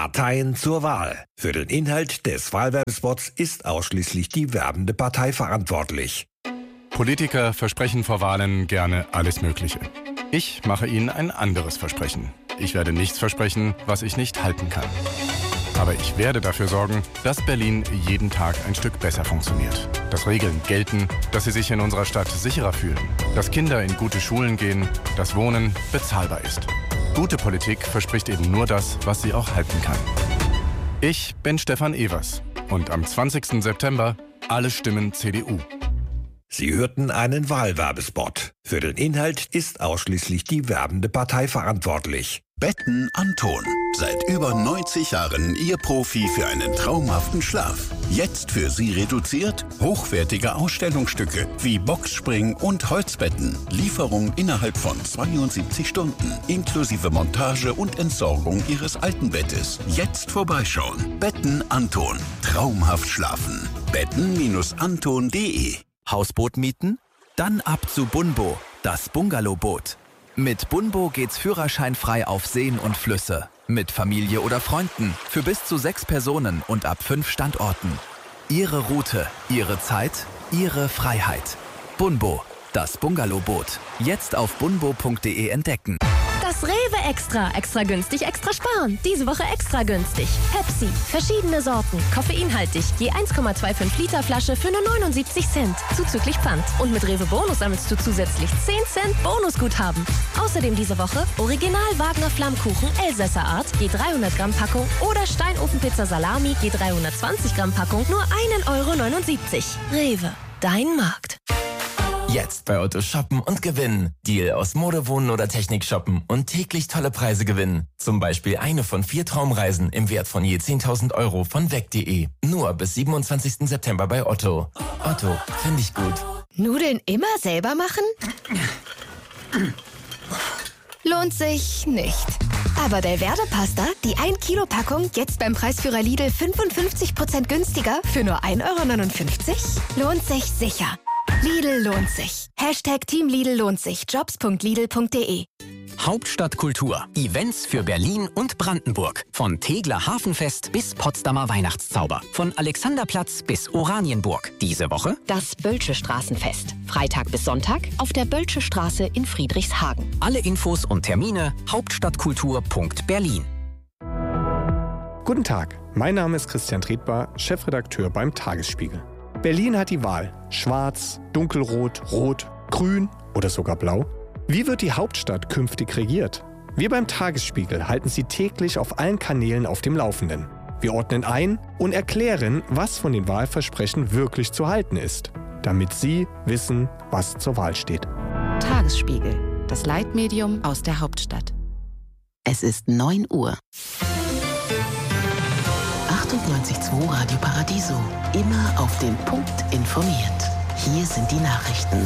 Parteien zur Wahl. Für den Inhalt des Wahlwerbespots ist ausschließlich die werbende Partei verantwortlich. Politiker versprechen vor Wahlen gerne alles Mögliche. Ich mache Ihnen ein anderes Versprechen. Ich werde nichts versprechen, was ich nicht halten kann. Aber ich werde dafür sorgen, dass Berlin jeden Tag ein Stück besser funktioniert. Dass Regeln gelten, dass Sie sich in unserer Stadt sicherer fühlen. Dass Kinder in gute Schulen gehen, dass Wohnen bezahlbar ist. Gute Politik verspricht eben nur das, was sie auch halten kann. Ich bin Stefan Evers und am 20. September alle Stimmen CDU. Sie hörten einen Wahlwerbespot. Für den Inhalt ist ausschließlich die werbende Partei verantwortlich. Betten Anton. Seit über 90 Jahren Ihr Profi für einen traumhaften Schlaf. Jetzt für Sie reduziert hochwertige Ausstellungsstücke wie Boxspring und Holzbetten. Lieferung innerhalb von 72 Stunden. Inklusive Montage und Entsorgung Ihres alten Bettes. Jetzt vorbeischauen. Betten Anton. Traumhaft schlafen. Betten-anton.de. Hausboot mieten? Dann ab zu Bunbo, das Bungalowboot. Mit Bunbo geht's führerscheinfrei auf Seen und Flüsse. Mit Familie oder Freunden. Für bis zu 6 Personen und ab 5 Standorten. Ihre Route, Ihre Zeit, Ihre Freiheit. Bunbo, das Bungalowboot. Jetzt auf bunbo.de entdecken. Das Rewe Extra. Extra günstig, extra sparen. Diese Woche extra günstig. Pepsi. Verschiedene Sorten. Koffeinhaltig. Je 1,25 Liter Flasche für nur 79 Cent. Zuzüglich Pfand. Und mit Rewe Bonus sammelst du zusätzlich 10 Cent Bonusguthaben. Außerdem diese Woche Original Wagner Flammkuchen Elsässer Art. Je 300 Gramm Packung. Oder Steinofenpizza Salami. Je 320 Gramm Packung. Nur 1,79 €. Rewe. Dein Markt. Jetzt bei Otto shoppen und gewinnen. Deal aus Mode, Wohnen oder Technik shoppen und täglich tolle Preise gewinnen. Zum Beispiel eine von 4 Traumreisen im Wert von je 10.000 € von weg.de. Nur bis 27. September bei Otto. Otto, finde ich gut. Nudeln immer selber machen? Lohnt sich nicht. Aber Delverde Pasta, die 1 Kilo Packung, jetzt beim Preisführer Lidl 55% günstiger für nur 1,59 €? Lohnt sich sicher. Lidl lohnt sich. Hashtag Team Lidl lohnt sich. Jobs.lidl.de. Hauptstadt Kultur. Events für Berlin und Brandenburg. Von Tegeler Hafenfest bis Potsdamer Weihnachtszauber. Von Alexanderplatz bis Oranienburg. Diese Woche das Bölsche Straßenfest. Freitag bis Sonntag auf der Bölsche Straße in Friedrichshagen. alle Infos und Termine hauptstadtkultur.berlin. Guten Tag, mein Name ist Christian Tretbar, Chefredakteur beim Tagesspiegel. Berlin hat die Wahl. Schwarz, dunkelrot, rot, grün oder sogar blau. Wie wird die Hauptstadt künftig regiert? Wir beim Tagesspiegel halten Sie täglich auf allen Kanälen auf dem Laufenden. Wir ordnen ein und erklären, was von den Wahlversprechen wirklich zu halten ist, damit Sie wissen, was zur Wahl steht. Tagesspiegel, das Leitmedium aus der Hauptstadt. Es ist 9 Uhr. 98.2 Radio Paradiso. Immer auf den Punkt informiert. Hier sind die Nachrichten.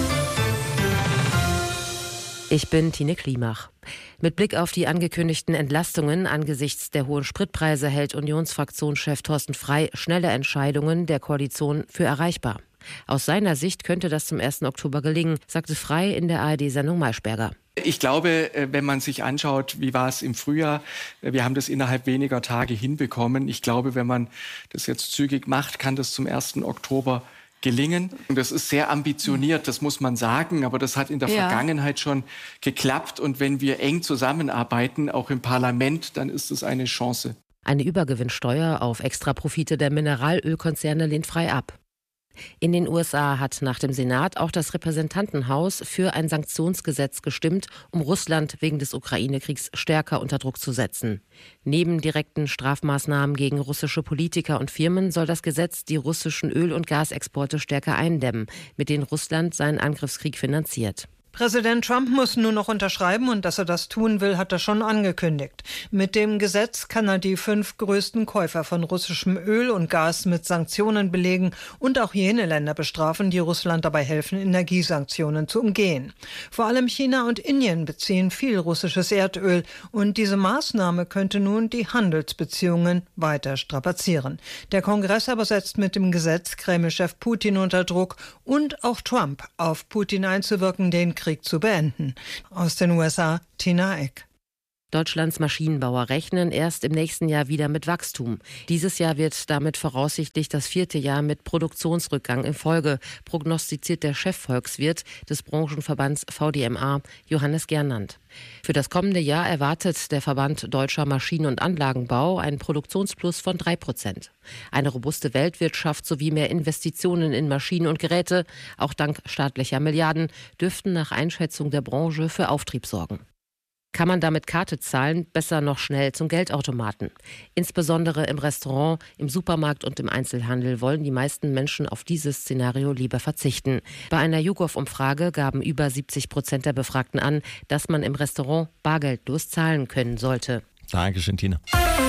Ich bin Tine Klimach. Mit Blick auf die angekündigten Entlastungen angesichts der hohen Spritpreise hält Unionsfraktionschef Thorsten Frey schnelle Entscheidungen der Koalition für erreichbar. Aus seiner Sicht könnte das zum 1. Oktober gelingen, sagte Frey in der ARD-Sendung Maischberger. Ich glaube, wenn man sich anschaut, wie war es im Frühjahr, wir haben das innerhalb weniger Tage hinbekommen. Ich glaube, wenn man das jetzt zügig macht, kann das zum 1. Oktober gelingen. Und das ist sehr ambitioniert, das muss man sagen, aber das hat in der Vergangenheit schon geklappt. Und wenn wir eng zusammenarbeiten, auch im Parlament, dann ist es eine Chance. Eine Übergewinnsteuer auf Extraprofite der Mineralölkonzerne lehnt Frey ab. In den USA hat nach dem Senat auch das Repräsentantenhaus für ein Sanktionsgesetz gestimmt, um Russland wegen des Ukraine-Kriegs stärker unter Druck zu setzen. Neben direkten Strafmaßnahmen gegen russische Politiker und Firmen soll das Gesetz die russischen Öl- und Gasexporte stärker eindämmen, mit denen Russland seinen Angriffskrieg finanziert. Präsident Trump muss nur noch unterschreiben und dass er das tun will, hat er schon angekündigt. Mit dem Gesetz kann er die 5 größten Käufer von russischem Öl und Gas mit Sanktionen belegen und auch jene Länder bestrafen, die Russland dabei helfen, Energiesanktionen zu umgehen. Vor allem China und Indien beziehen viel russisches Erdöl und diese Maßnahme könnte nun die Handelsbeziehungen weiter strapazieren. Der Kongress aber setzt mit dem Gesetz Kreml-Chef Putin unter Druck und auch Trump auf Putin einzuwirken, den Krieg zu beenden. Aus den USA, Tina Eck. Deutschlands Maschinenbauer rechnen erst im nächsten Jahr wieder mit Wachstum. Dieses Jahr wird damit voraussichtlich das 4. Jahr mit Produktionsrückgang in Folge, prognostiziert der Chefvolkswirt des Branchenverbands VDMA, Johannes Gernand. Für das kommende Jahr erwartet der Verband Deutscher Maschinen- und Anlagenbau einen Produktionsplus von 3%. Eine robuste Weltwirtschaft sowie mehr Investitionen in Maschinen und Geräte, auch dank staatlicher Milliarden, dürften nach Einschätzung der Branche für Auftrieb sorgen. Kann man damit Karte zahlen, besser noch schnell zum Geldautomaten. Insbesondere im Restaurant, im Supermarkt und im Einzelhandel wollen die meisten Menschen auf dieses Szenario lieber verzichten. Bei einer YouGov-Umfrage gaben über 70% der Befragten an, dass man im Restaurant bargeldlos zahlen können sollte. Dankeschön, Tina.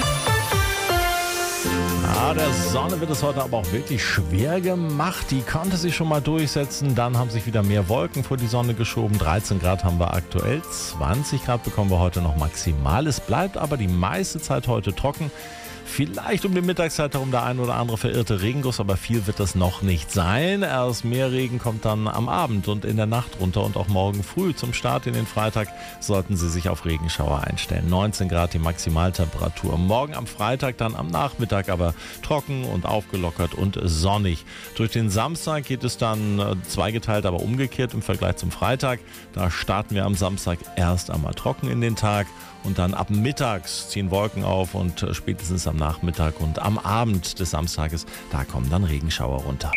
Der Sonne wird es heute aber auch wirklich schwer gemacht. Die konnte sich schon mal durchsetzen. Dann haben sich wieder mehr Wolken vor die Sonne geschoben. 13 Grad haben wir aktuell. 20 Grad bekommen wir heute noch maximal. Es bleibt aber die meiste Zeit heute trocken. Vielleicht um die Mittagszeit herum der ein oder andere verirrte Regenguss, aber viel wird das noch nicht sein. Erst mehr Regen kommt dann am Abend und in der Nacht runter und auch morgen früh zum Start in den Freitag sollten Sie sich auf Regenschauer einstellen. 19 Grad die Maximaltemperatur. Morgen am Freitag dann am Nachmittag aber trocken und aufgelockert und sonnig. Durch den Samstag geht es dann zweigeteilt, aber umgekehrt im Vergleich zum Freitag. Da starten wir am Samstag erst einmal trocken in den Tag. Und dann ab mittags ziehen Wolken auf und spätestens am Nachmittag und am Abend des Samstages, da kommen dann Regenschauer runter.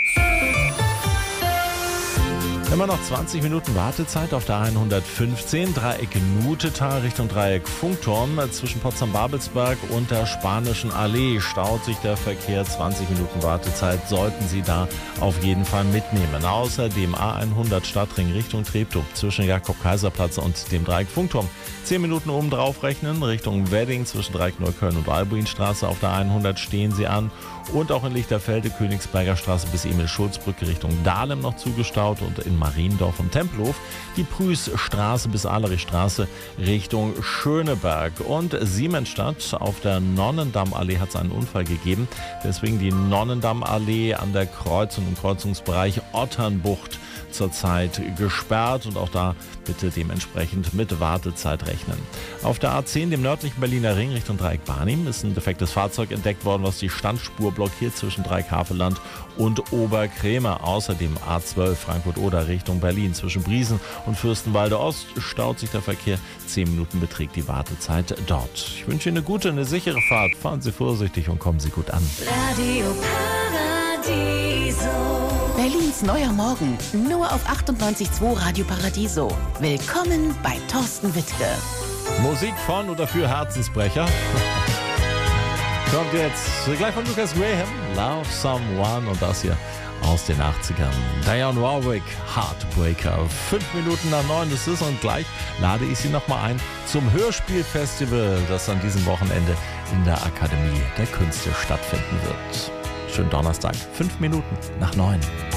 Immer noch 20 Minuten Wartezeit auf der 115, Dreieck Nutetal Richtung Dreieck Funkturm. Zwischen Potsdam-Babelsberg und der Spanischen Allee staut sich der Verkehr. 20 Minuten Wartezeit sollten Sie da auf jeden Fall mitnehmen. Außerdem A100 Stadtring Richtung Treptow zwischen Jakob-Kaiser-Platz und dem Dreieck Funkturm. 10 Minuten oben drauf rechnen, Richtung Wedding zwischen Dreieck Neukölln und Albuinstraße. Auf der 100 stehen Sie an. Und auch in Lichterfelde, Königsberger Straße bis Emil-Schulz-Brücke Richtung Dahlem noch zugestaut und in Mariendorf und Tempelhof die Prüßstraße bis Alerichstraße Richtung Schöneberg. Und Siemensstadt auf der Nonnendammallee hat es einen Unfall gegeben. Deswegen die Nonnendammallee an der Kreuzung im Kreuzungsbereich Otternbucht zurzeit gesperrt und auch da bitte dementsprechend mit Wartezeit rechnen. Auf der A10, dem nördlichen Berliner Ring Richtung Dreieck Barnim, ist ein defektes Fahrzeug entdeckt worden, was die Standspur blockiert zwischen Dreieck Havelland und Oberkrämer. Außerdem A12 Frankfurt-Oder Richtung Berlin zwischen Briesen und Fürstenwalde Ost staut sich der Verkehr. 10 Minuten beträgt die Wartezeit dort. Ich wünsche Ihnen eine gute, eine sichere Fahrt. Fahren Sie vorsichtig und kommen Sie gut an. Radio Paradiso. Berlins neuer Morgen, nur auf 98.2 Radio Paradiso. Willkommen bei Thorsten Wittke. Musik von oder für Herzensbrecher. Kommt jetzt gleich von Lucas Graham, Love Someone und das hier aus den 80ern. Dionne Warwick, Heartbreaker. 5 Minuten nach 9 ist es und gleich lade ich Sie nochmal ein zum Hörspielfestival, das an diesem Wochenende in der Akademie der Künste stattfinden wird. Schönen Donnerstag, 5 Minuten nach 9.